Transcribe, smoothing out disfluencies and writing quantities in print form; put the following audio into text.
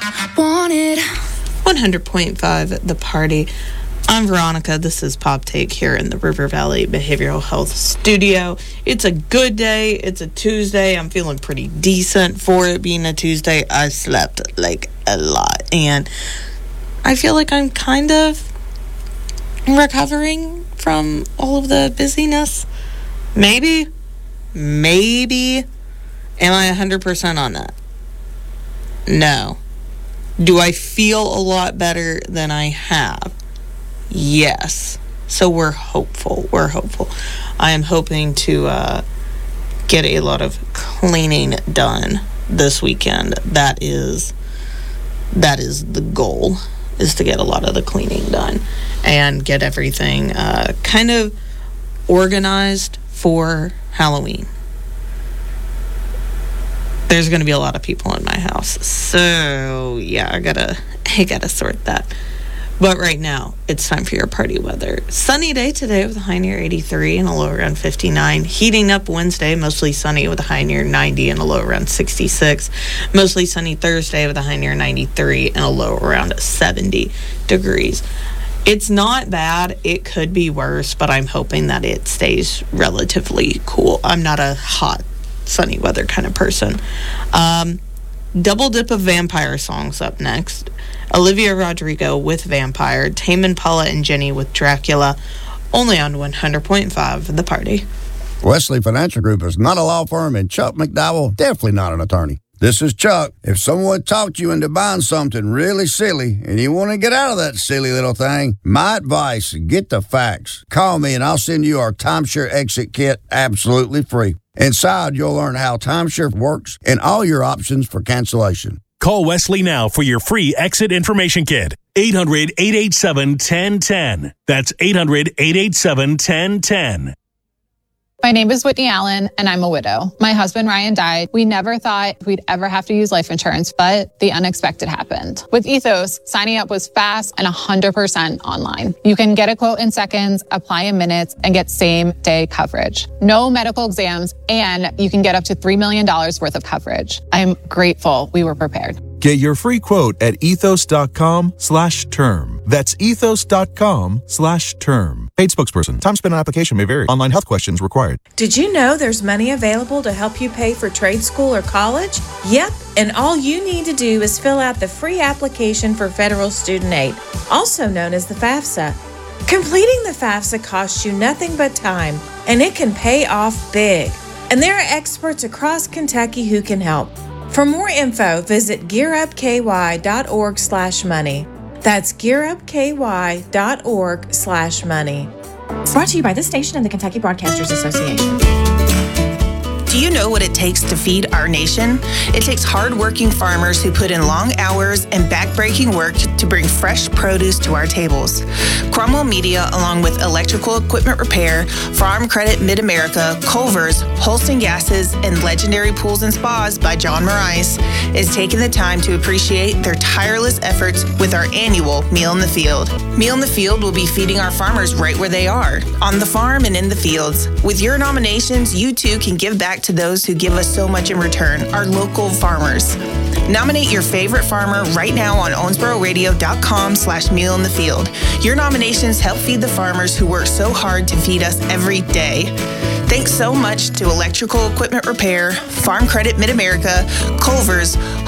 wanted. 100.5 The Party. I'm Veronica. This is Pop Take here in the River Valley Behavioral Health Studio. It's a good day. It's a Tuesday. I'm feeling pretty decent for it being a Tuesday. I slept like a lot, and I feel like I'm kind of recovering from all of the busyness. Maybe. Am I 100% on that? No. Do I feel a lot better than I have? Yes. So we're hopeful. I am hoping to get a lot of cleaning done this weekend. That is the goal, is to get a lot of the cleaning done and get everything kind of organized for Halloween. There's going to be a lot of people in my house. So, yeah, I gotta sort that. But right now, it's time for your party weather. Sunny day today with a high near 83 and a low around 59. Heating up Wednesday, mostly sunny with a high near 90 and a low around 66. Mostly sunny Thursday with a high near 93 and a low around 70 degrees. It's not bad. It could be worse, but I'm hoping that it stays relatively cool. I'm not a hot, sunny weather kind of person. Double dip of vampire songs up next. Olivia Rodrigo with Vampire, Tame Impala and Jenny with Dracula, only on 100.5 The Party. Wesley Financial Group is not a law firm, and Chuck McDowell definitely not an attorney. This is Chuck. If someone talked you into buying something really silly and you want to get out of that silly little thing, my advice, get the facts. Call me and I'll send you our timeshare exit kit absolutely free. Inside, you'll learn how timeshare works and all your options for cancellation. Call Wesley now for your free exit information kit. 800-887-1010. That's 800-887-1010. My name is Whitney Allen, and I'm a widow. My husband, Ryan, died. We never thought we'd ever have to use life insurance, but the unexpected happened. With Ethos, signing up was fast and 100% online. You can get a quote in seconds, apply in minutes, and get same-day coverage. No medical exams, and you can get up to $3 million worth of coverage. I'm grateful we were prepared. Get your free quote at ethos.com/term. That's ethos.com/term. Paid spokesperson. Time spent on application may vary. Online health questions required. Did you know there's money available to help you pay for trade school or college? Yep, and all you need to do is fill out the free application for federal student aid, also known as the FAFSA. Completing the FAFSA costs you nothing but time, and it can pay off big. And there are experts across Kentucky who can help. For more info, visit gearupky.org/money. That's gearupky.org/money. Brought to you by this station and the Kentucky Broadcasters Association. Do you know what it takes to feed our nation? It takes hard-working farmers who put in long hours and back-breaking work to bring fresh produce to our tables. Cromwell Media, along with Electrical Equipment Repair, Farm Credit Mid-America, Culver's, Holston Gases, and Legendary Pools and Spas by John Morais, is taking the time to appreciate their tireless efforts with our annual Meal in the Field. Meal in the Field will be feeding our farmers right where they are, on the farm and in the fields. With your nominations, you too can give back to those who give us so much in return, our local farmers. Nominate your favorite farmer right now on owensbororadio.com/mealinthefield. Your nominations help feed the farmers who work so hard to feed us every day. Thanks so much to Electrical Equipment Repair, Farm Credit Mid-America, Culver's,